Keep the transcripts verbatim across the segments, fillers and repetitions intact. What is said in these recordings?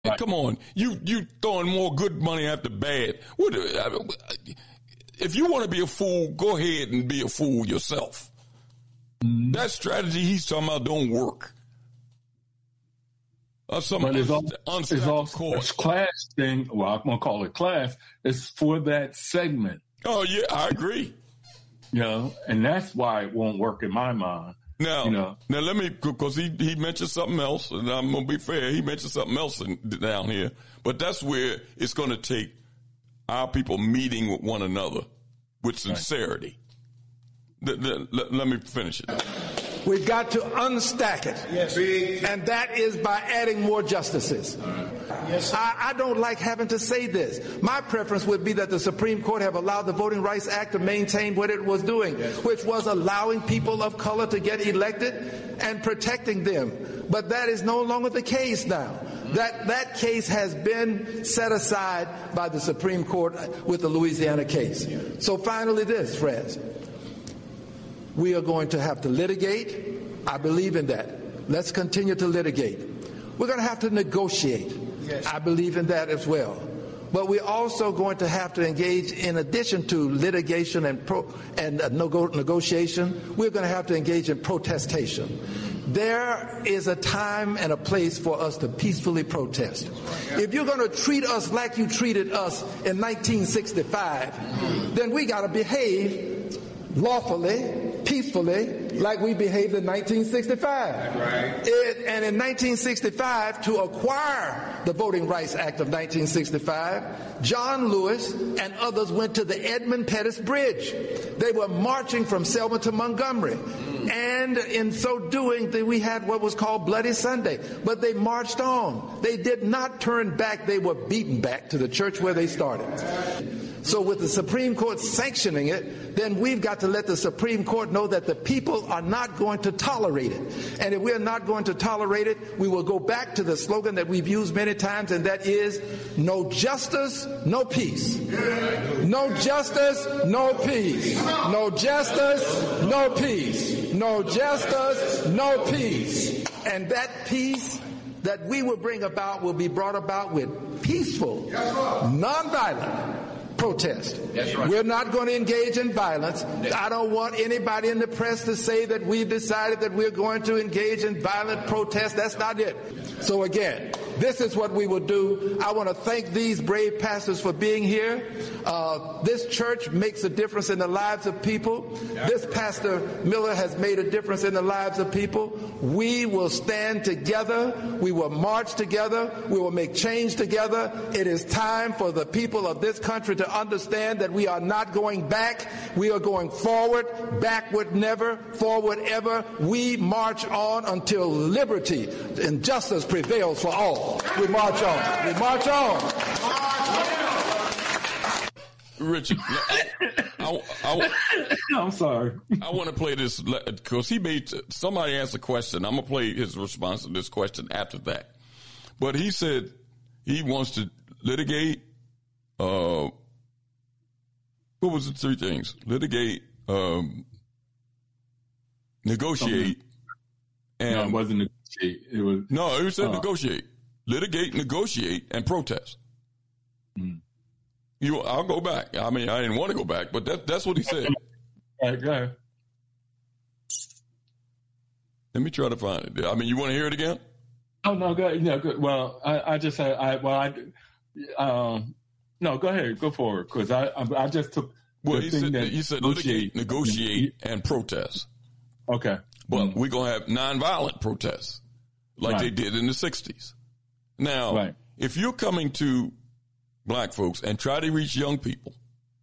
Right. Come on, you you throwing more good money after bad. What, if you want to be a fool, go ahead and be a fool yourself. Mm-hmm. That strategy he's talking about don't work. Or some but it's also, it's also a class thing. Well, I'm gonna call it class. It's for that segment. Oh yeah, I agree. You know, and that's why it won't work in my mind. Now, you know, now let me, because he, he mentioned something else, and I'm going to be fair. He mentioned something else in, down here, but that's where it's going to take our people meeting with one another with sincerity. Right. The, the, let, let me finish it. We've got to unstack it. Yes. And that is by adding more justices. Yes. I, I don't like having to say this. My preference would be that the Supreme Court have allowed the Voting Rights Act to maintain what it was doing, yes. which was allowing people of color to get elected and protecting them. But that is no longer the case now. That that case has been set aside by the Supreme Court with the Louisiana case. So finally this, friends. We are going to have to litigate. I believe in that. Let's continue to litigate. We're going to have to negotiate. Yes. I believe in that as well. But we're also going to have to engage, in addition to litigation and pro, and uh, negotiation, we're going to have to engage in protestation. There is a time and a place for us to peacefully protest. If you're going to treat us like you treated us in nineteen sixty-five, then we got to behave lawfully, peacefully, like we behaved in nineteen sixty-five. Right. It, and in nineteen sixty-five, to acquire the Voting Rights Act of nineteen sixty-five, John Lewis and others went to the Edmund Pettus Bridge. They were marching from Selma to Montgomery. And in so doing, we had what was called Bloody Sunday. But they marched on. They did not turn back. They were beaten back to the church where they started. So with the Supreme Court sanctioning it, then we've got to let the Supreme Court know that the people are not going to tolerate it. And if we're not going to tolerate it, we will go back to the slogan that we've used many times, and that is, no justice, no peace. No justice, no peace. No justice, no peace. No justice, no peace. And that peace that we will bring about will be brought about with peaceful, nonviolent protest. That's right. We're not going to engage in violence. I don't want anybody in the press to say that we've decided that we're going to engage in violent protest. That's not it. So again, this is what we will do. I want to thank these brave pastors for being here. Uh, this church makes a difference in the lives of people. This Pastor Miller has made a difference in the lives of people. We will stand together. We will march together. We will make change together. It is time for the people of this country to understand that we are not going back. We are going forward, backward never, forward ever. We march on until liberty and justice prevails for all. We march on. We march on. Richard, I, I, I, I'm sorry. I want to play this because he made somebody asked a question. I'm gonna play his response to this question after that. But he said he wants to litigate. Uh, what was the three things? Litigate, um, negotiate, and no, it wasn't negotiate. It was no. It said uh, negotiate, litigate, negotiate, and protest. Mm. You, I'll go back. I mean, I didn't want to go back, but that, that's what he said. All right, go ahead. Let me try to find it. I mean, you want to hear it again? Oh no, go ahead. No, go, well, I, I just had, I, well, I, um, no, go ahead, go forward, because I, I, I just took. Well, the he thing said, that he said litigate, negotiate, and protest. Okay. But mm-hmm. we're going to have nonviolent protests like right. they did in the sixties. Now, right. if you're coming to black folks and try to reach young people,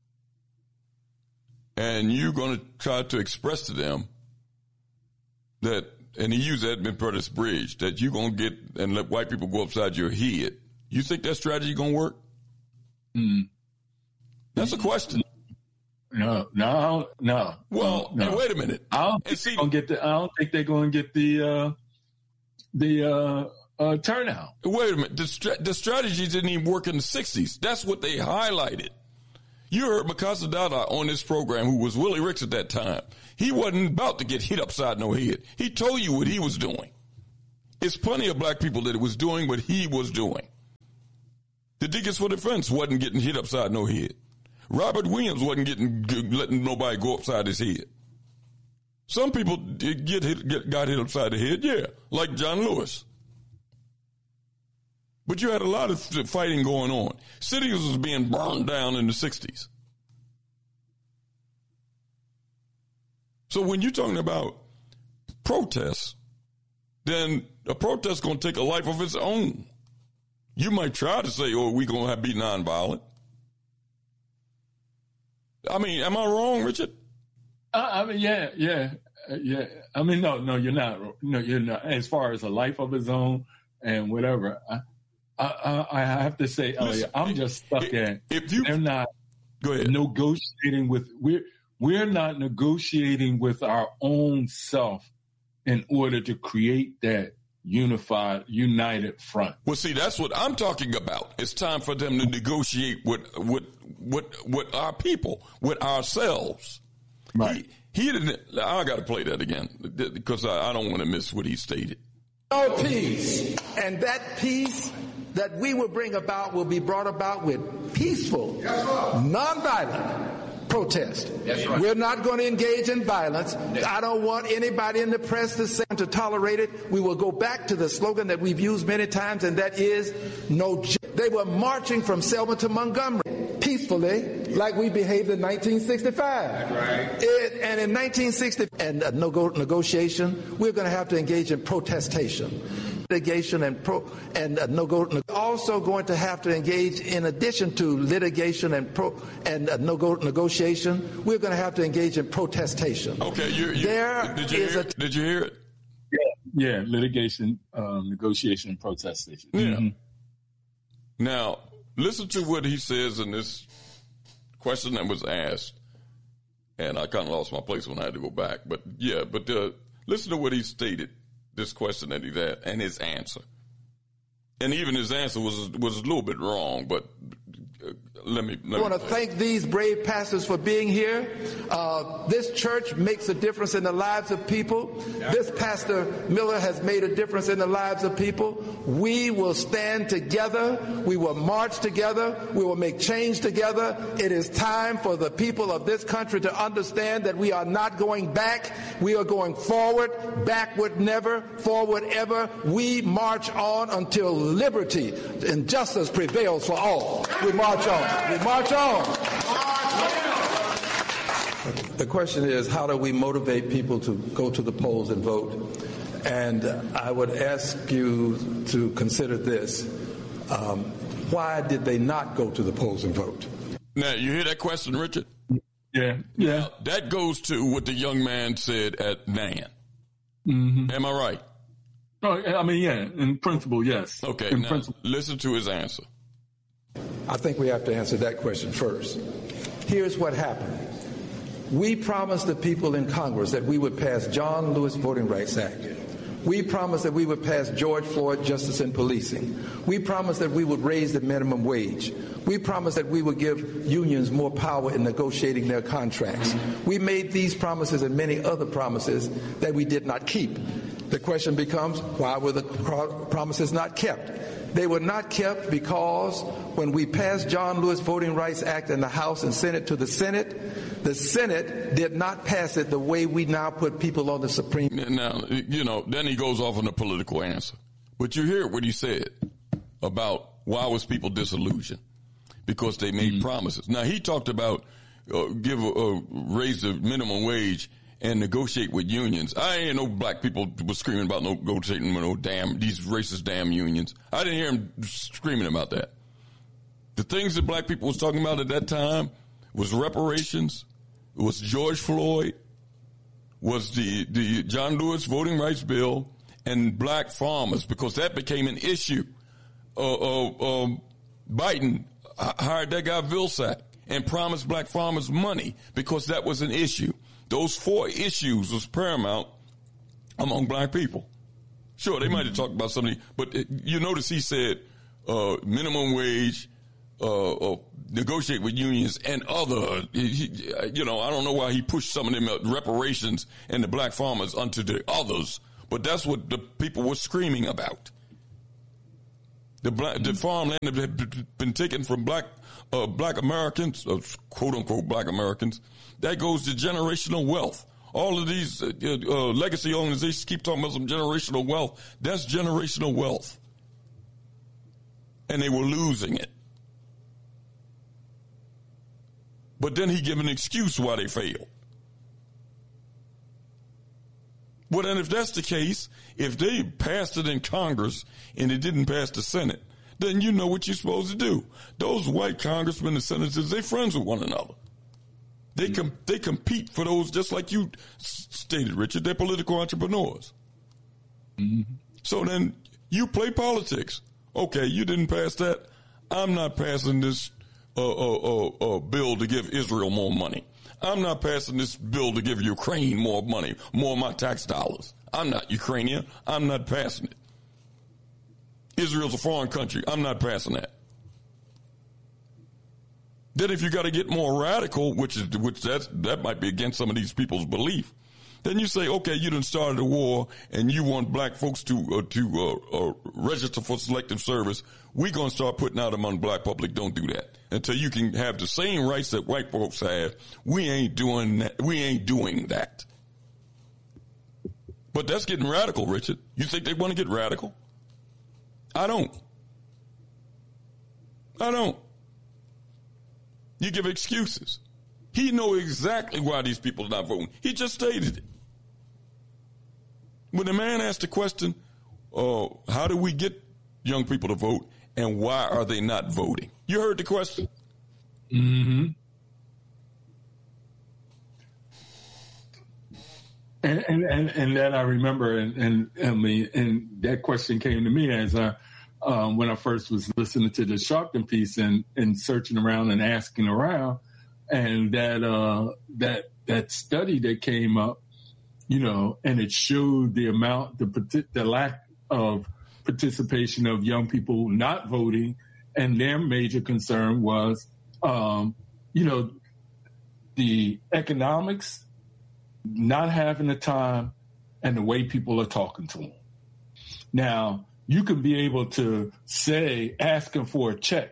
and you're going to try to express to them that, and he used Edmund Pettus Bridge, that you're going to get and let white people go upside your head, you think that strategy going to work? Mm. That's a question. No, no, no. Well, no. And wait a minute. I don't think see, they're gonna get the. I don't think they're going to get the uh, the uh, uh, turnout. Wait a minute. The, stra- the strategy didn't even work in the sixties. That's what they highlighted. You heard Mikasa Dada on this program, who was Willie Ricks at that time. He wasn't about to get hit upside no head. He told you what he was doing. It's plenty of black people that it was doing what he was doing. The Deacons for Defense wasn't getting hit upside no head. Robert Williams wasn't getting letting nobody go upside his head. Some people did get hit, get, got hit upside the head, yeah, like John Lewis. But you had a lot of fighting going on. Cities was being burned down in the sixties. So when you're talking about protests, then a protest is going to take a life of its own. You might try to say, oh, we're going to have be nonviolent. I mean, am I wrong, Richard? Uh, I mean, yeah, yeah, uh, yeah. I mean, no, no, you're not. No, you're not. As far as a life of its own and whatever, I, I, I have to say, Elliot, I'm just stuck if, in. If you, they're not go ahead. negotiating with we're we're not negotiating with our own self in order to create that unified, united front. Well, see, that's what I'm talking about. It's time for them to negotiate with with with, with our people, with ourselves. Right. He, he didn't. I got to play that again because I, I don't want to miss what he stated. No peace, and that peace that we will bring about will be brought about with peaceful, nonviolent protest. That's right. We're not going to engage in violence. I don't want anybody in the press to say to tolerate it. We will go back to the slogan that we've used many times, and that is no. They were marching from Selma to Montgomery peacefully, like we behaved in nineteen sixty-five. Right. It, and in nineteen sixty, and a no negotiation, we're going to have to engage in protestation. Litigation and pro and uh, no go. Also going to have to engage, in addition to litigation and pro and uh, no go negotiation, we're going to have to engage in protestation. Okay, you, you, there did you is hear, a did you hear it? Yeah, yeah, litigation, um, negotiation, and protestation. Yeah. Mm-hmm. Now listen to what he says in this question that was asked, and I kind of lost my place when I had to go back. But yeah, but uh, listen to what he stated. This question that he had and his answer, and even his answer was was a little bit wrong. But uh, let me. Let I want to thank these brave pastors for being here. Uh, this church makes a difference in the lives of people. Yeah. This Pastor Miller has made a difference in the lives of people. We will stand together. We will march together. We will make change together. It is time for the people of this country to understand that we are not going back. We are going forward, backward never, forward ever. We march on until liberty and justice prevails for all. We march on. We march on. The question is, how do we motivate people to go to the polls and vote? And I would ask you to consider this. Um, why did they not go to the polls and vote? Now, you hear that question, Richard? Yeah. Yeah. Now, that goes to what the young man said at Nan. Mm-hmm. Am I right? Oh, I mean, yeah, in principle, yes. Okay, in now principle. Listen to his answer. I think we have to answer that question first. Here's what happened. We promised the people in Congress that we would pass John Lewis Voting Rights Act. We promised that we would pass George Floyd Justice in Policing. We promised that we would raise the minimum wage. We promised that we would give unions more power in negotiating their contracts. We made these promises and many other promises that we did not keep. The question becomes, why were the promises not kept? They were not kept because when we passed John Lewis Voting Rights Act in the House and sent it to the Senate, the Senate did not pass it the way we now put people on the Supreme. Now, you know, then he goes off on a political answer. But you hear what he said about why was people disillusioned? Because they made mm-hmm. promises. Now, he talked about uh, give uh, raise the minimum wage and negotiate with unions. I ain't no black people was screaming about no negotiating with no damn, these racist damn unions. I didn't hear him screaming about that. The things that black people was talking about at that time was reparations, was George Floyd, was the, the John Lewis Voting Rights Bill, and black farmers, because that became an issue. Uh, uh, um, Biden hired that guy Vilsack and promised black farmers money because that was an issue. Those four issues was paramount among black people. Sure, they might have talked about something, but it, you notice he said uh, minimum wage, uh, uh, negotiate with unions, and other. He, you know, I don't know why he pushed some of them uh, reparations and the black farmers onto the others, but that's what the people were screaming about. The black, the farmland that had been taken from black, uh, black Americans, uh, quote unquote black Americans, that goes to generational wealth. All of these uh, uh, legacy organizations keep talking about some generational wealth. That's generational wealth. And they were losing it. But then he gave an excuse why they failed. Well, then if that's the case, if they passed it in Congress and it didn't pass the Senate, then you know what you're supposed to do. Those white congressmen and senators, they're friends with one another. They com- they compete for those, just like you stated, Richard. They're political entrepreneurs. Mm-hmm. So then you play politics. Okay, you didn't pass that. I'm not passing this uh, uh, uh, uh, bill to give Israel more money. I'm not passing this bill to give Ukraine more money, more of my tax dollars. I'm not Ukrainian. I'm not passing it. Israel's a foreign country. I'm not passing that. Then if you got to get more radical, which is which that's, that might be against some of these people's belief, then you say, okay, you done started a war and you want black folks to uh, to uh, uh, register for selective service. We're going to start putting out among black public. Don't do that. Until you can have the same rights that white folks have, we ain't doing that. We ain't doing that. But that's getting radical, Richard. You think they want to get radical? I don't. I don't. You give excuses. He knows exactly why these people are not voting. He just stated it. When the man asked the question, uh, how do we get young people to vote and why are they not voting? You heard the question. Mm-hmm. And, and, and, and that I remember, and, and, and, the, and that question came to me as I, um, when I first was listening to the Sharpton piece and, and searching around and asking around, and that, uh, that, that study that came up, you know, and it showed the amount, the, the lack of participation of young people not voting, and their major concern was, um, you know, the economics, not having the time, and the way people are talking to them. Now, you can be able to say asking for a check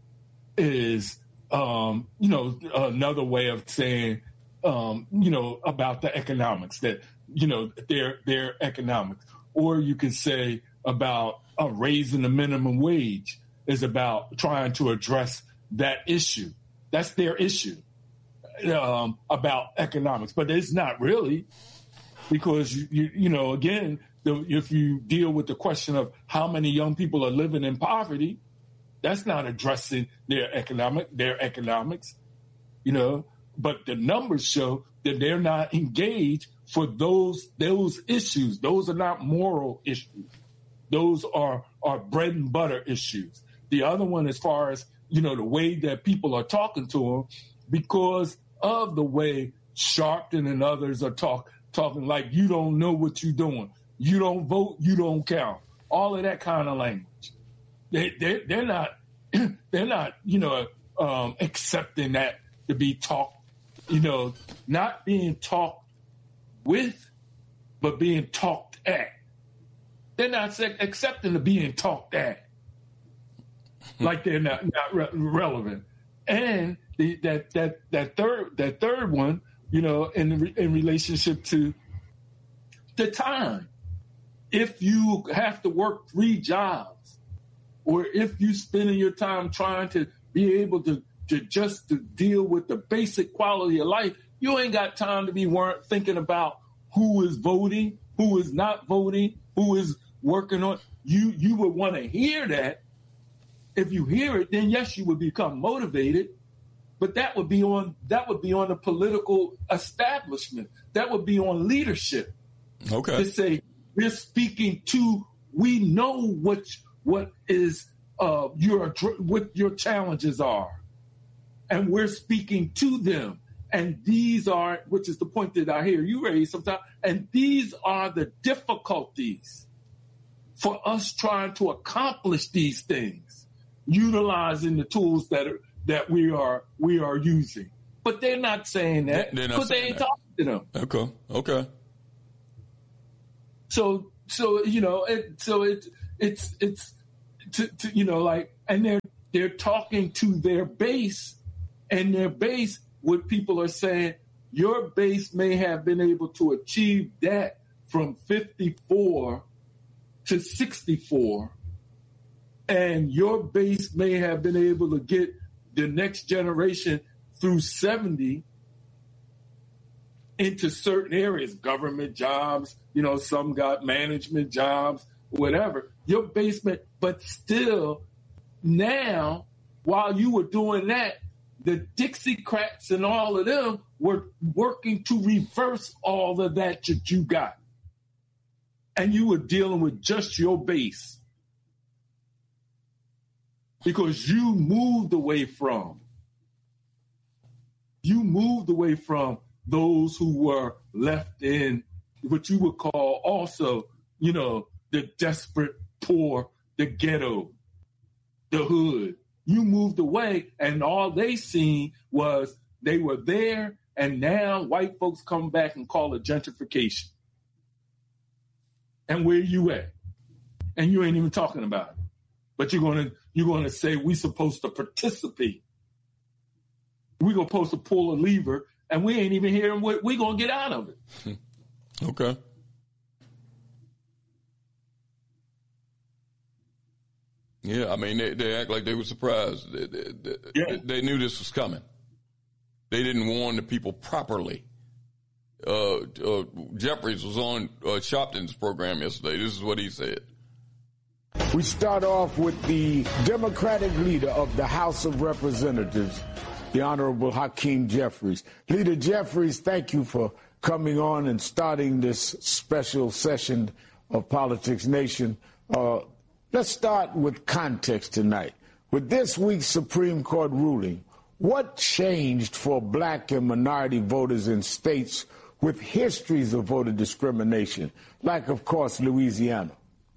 is, um, you know, another way of saying, um, you know, about the economics, that, you know, their their economics. Or you could say about uh, raising the minimum wage is about trying to address that issue. That's their issue. Um, about economics, but it's not really, because you, you, you know, again, the, if you deal with the question of how many young people are living in poverty, that's not addressing their economic, their economics, you know. But the numbers show that they're not engaged for those those issues. Those are not moral issues. Those are are bread and butter issues. The other one, as far as, you know, the way that people are talking to them, because of the way Sharpton and others are talk, talking like you don't know what you're doing. You don't vote, you don't count. All of that kind of language. They, they, they're not, they're not, you know, um, accepting that to be talked, you know, not being talked with, but being talked at. They're not accepting to being talked at. Like they're not, not re- relevant. And the, that that that third that third one, you know, in in relationship to the time, if you have to work three jobs, or if you spending your time trying to be able to, to just to deal with the basic quality of life, you ain't got time to be weren't thinking about who is voting, who is not voting, who is working on. You you would want to hear that. If you hear it, then yes, you would become motivated. But that would be on that would be on the political establishment. That would be on leadership. Okay. To say we're speaking to, we know what what is uh, your what your challenges are, and we're speaking to them. And these are, which is the point that I hear you raise sometimes. And these are the difficulties for us trying to accomplish these things, utilizing the tools that are. that we are we are using. But they're not saying that because they ain't that. talking to them. Okay, okay. So, so you know, it, so it, it's, it's, to, to you know, like, and they're they're talking to their base, and their base, what people are saying, your base may have been able to achieve that from fifty-four to sixty-four, and your base may have been able to get the next generation through seventy into certain areas, government jobs, you know, some got management jobs, whatever. Your basement, but still now, while you were doing that, the Dixiecrats and all of them were working to reverse all of that that you got. And you were dealing with just your base. Because you moved away from, you moved away from those who were left in what you would call also, you know, the desperate poor, the ghetto, the hood. You moved away, and all they seen was they were there, and now white folks come back and call it gentrification. And where you at? And you ain't even talking about it. But you're gonna you're gonna say we supposed to participate. We're gonna supposed to pull a lever, and we ain't even hearing what we're gonna get out of it. Okay. Yeah, I mean, they, they act like they were surprised. They, they, yeah. they knew this was coming. They didn't warn the people properly. Uh, uh, Jeffries was on uh, Sharpton's program yesterday. This is what he said. We start off with the Democratic leader of the House of Representatives, the Honorable Hakeem Jeffries. Leader Jeffries, thank you for coming on and starting this special session of Politics Nation. Uh, let's start with context tonight. With this week's Supreme Court ruling, what changed for black and minority voters in states with histories of voter discrimination, like, of course, Louisiana?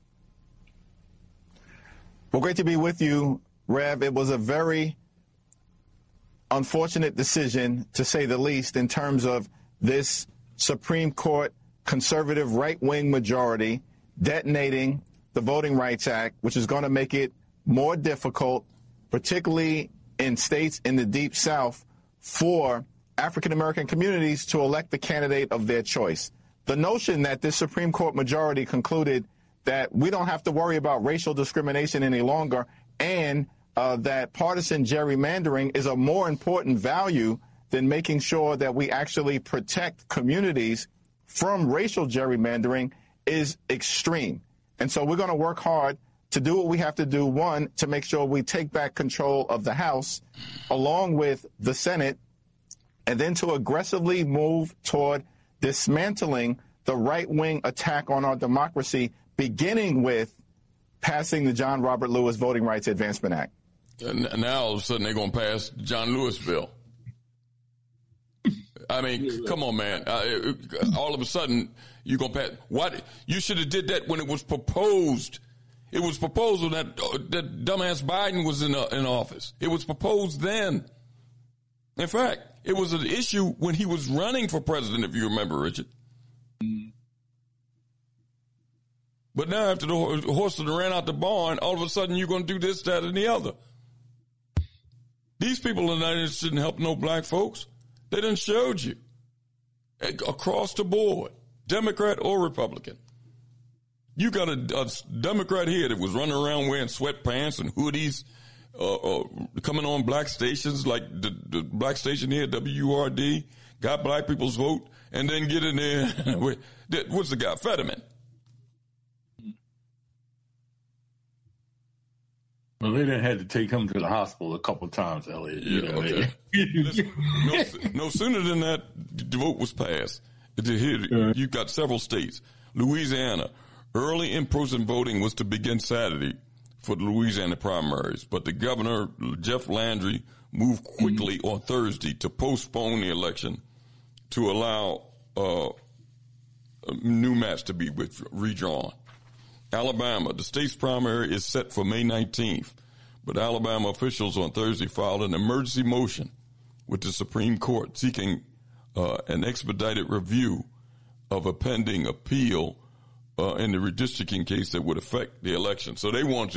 Well, great to be with you, Rev. It was a very unfortunate decision, to say the least, in terms of this Supreme Court conservative right-wing majority detonating the Voting Rights Act, which is going to make it more difficult, particularly in states in the Deep South, for African-American communities to elect the candidate of their choice. The notion that this Supreme Court majority concluded that we don't have to worry about racial discrimination any longer, and uh, that partisan gerrymandering is a more important value than making sure that we actually protect communities from racial gerrymandering is extreme. And so we're going to work hard to do what we have to do, one, to make sure we take back control of the House along with the Senate, and then to aggressively move toward dismantling the right-wing attack on our democracy, beginning with passing the John Robert Lewis Voting Rights Advancement Act. And now all of a sudden they're going to pass John Lewis bill. I mean, come on, man. Uh, all of a sudden you're going to pass. What? You should have did that when it was proposed. It was proposed when that, uh, that dumbass Biden was in, uh, in office. It was proposed then. In fact, it was an issue when he was running for president, if you remember, Richard. But now after the horse that ran out the barn, all of a sudden you're going to do this, that, and the other. These people are not interested in helping no black folks. They done showed you across the board, Democrat or Republican. You got a, a Democrat here that was running around wearing sweatpants and hoodies, uh, uh, coming on black stations like the, the black station here, W R D, got black people's vote, and then get in there with, what's the guy, Fetterman. Well, they done had to take him to the hospital a couple of times, Elliot. Yeah, you know, okay. Listen, no, no sooner than that, the vote was passed. Here, you got several states. Louisiana, early in-person voting was to begin Saturday for the Louisiana primaries, but the governor, Jeff Landry, moved quickly mm-hmm. on Thursday to postpone the election to allow uh, a new maps to be redrawn. Alabama, the state's primary is set for May nineteenth, but Alabama officials on Thursday filed an emergency motion with the Supreme Court seeking uh, an expedited review of a pending appeal uh, in the redistricting case that would affect the election. So they want to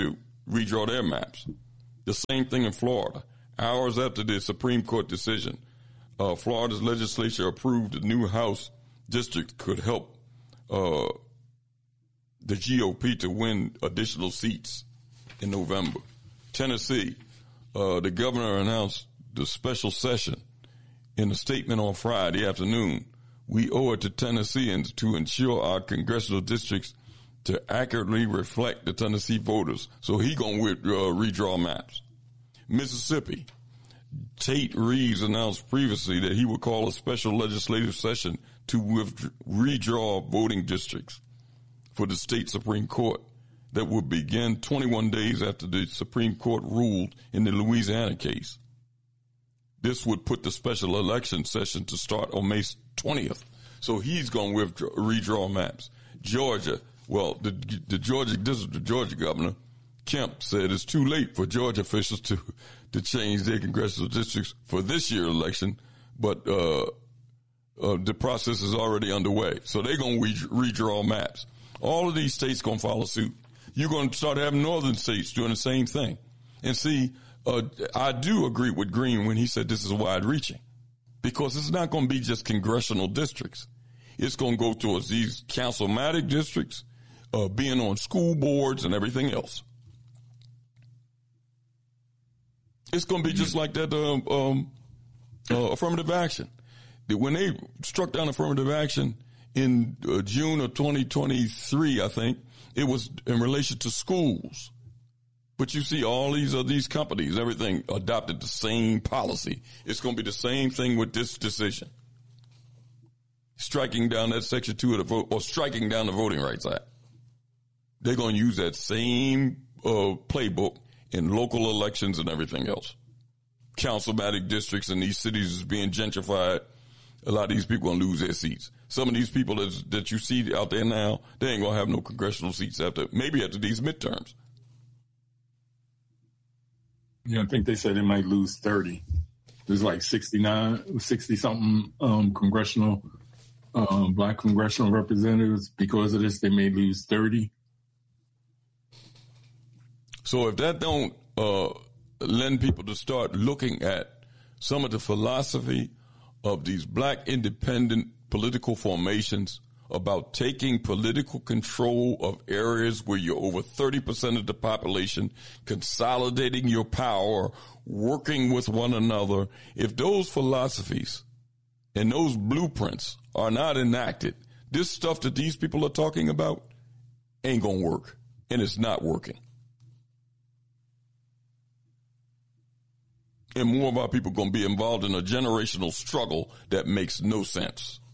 redraw their maps. The same thing in Florida. Hours after the Supreme Court decision, uh, Florida's legislature approved a new House district could help uh, the G O P to win additional seats in November. Tennessee, uh, the governor announced the special session in a statement on Friday afternoon. We owe it to Tennesseans to ensure our congressional districts to accurately reflect the Tennessee voters. So he going to uh, redraw maps. Mississippi, Tate Reeves announced previously that he would call a special legislative session to withdraw, redraw voting districts for the state Supreme Court that would begin twenty-one days after the Supreme Court ruled in the Louisiana case. This would put the special election session to start on May twentieth. So he's going to withdraw, redraw maps. Georgia, well, the, the Georgia, this is the Georgia governor, Kemp, said it's too late for Georgia officials to, to change their congressional districts for this year's election, but uh, uh, the process is already underway. So they're going to re- redraw maps. All of these states going to follow suit. You're going to start having northern states doing the same thing. And see, uh, I do agree with Green when he said this is wide-reaching, because it's not going to be just congressional districts. It's going to go towards these councilmatic districts, uh, being on school boards and everything else. It's going to be just like that um, um, uh, affirmative action. When they struck down affirmative action in uh, June of twenty twenty-three, I think, it was in relation to schools. But you see all these uh, these companies, everything adopted the same policy. It's going to be the same thing with this decision. Striking down that Section two of the vote, or striking down the Voting Rights Act. They're going to use that same uh, playbook in local elections and everything else. Councilmatic districts in these cities is being gentrified. A lot of these people are going to lose their seats. Some of these people that, that you see out there now, they ain't going to have no congressional seats after, maybe after these midterms. Yeah, I think they said they might lose thirty. There's like sixty-nine, sixty-something um, congressional, um, black congressional representatives. Because of this, they may lose thirty. So if that don't uh, lend people to start looking at some of the philosophy of these black independent political formations about taking political control of areas where you're over thirty percent of the population, consolidating your power, working with one another, if those philosophies and those blueprints are not enacted, this stuff that these people are talking about ain't gonna work, and it's not working. And more of our people are going to be involved in a generational struggle that makes no sense.